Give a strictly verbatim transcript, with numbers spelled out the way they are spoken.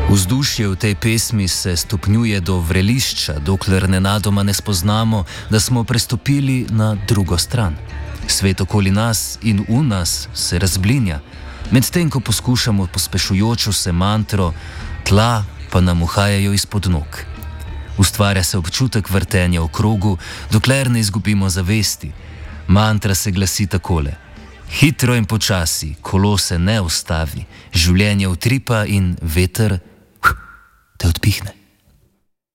Vzdušje v tej pesmi se stopnjuje do vrelišča, dokler nenadoma ne spoznamo, da smo prestopili na drugo stran. Svet okoli nas in v nas se razblinja, medtem ko poskušamo pospešujočo se mantro, tla pa nam uhajajo izpod nog. Ustvarja se občutek vrtenja v krogu, dokler ne izgubimo zavesti. Mantra se glasi takole: hitro in počasi, kolo se ne ustavi, življenje utripa in veter te odpihne.